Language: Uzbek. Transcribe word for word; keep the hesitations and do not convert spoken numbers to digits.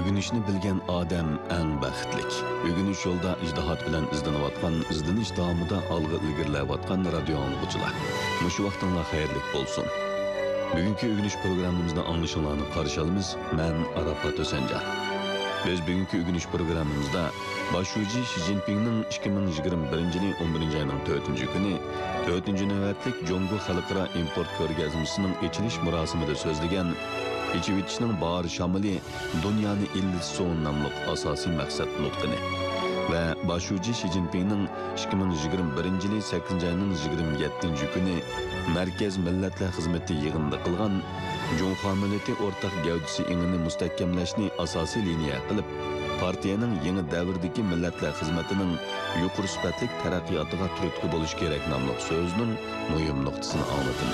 Ögünüşni bilgan odam eng baxtlik. Ögünüş yo'lda ijtihod bilan izlanayotgan, izlanish davomida olg'a ilgarilayotgan radio anglag'uchilar. Mushu vaqtinglar xayrli bo'lsin. Bugungi ögünüş programmamizda anglashinglarni qarshi olamiz. Men Arafat O'sanjar. Biz bugungi ögünüş programmamizda Başuji Xi Jinpingning ikki ming yigirma birinchi yil o'n birinchi oyning to'rtinchi kuni to'rtinchi navbatlik Jongo xalqaro import ko'rgazmasining ochilish marosimida so'zlagan Ichivitishning bar shamili dunyoni illatson nomli asosiy maqsad nutqini va Başuji Xi Jinpingning ikki ming yigirma birinchi yil sakkizinchi oyning yigirma yettinchi kuni Markaz Millatlar xizmati yig'inida qilgan Jongo millati o'rtaq gavdasi ingini mustahkamlashni asosiy liniya qilib, partiyaning yangi davrdagi millatlar xizmatining yuqori sifatli taraqqiyotiga turtki bo'lish kerak nomli so'zning muhim nuqtasini anglatadi.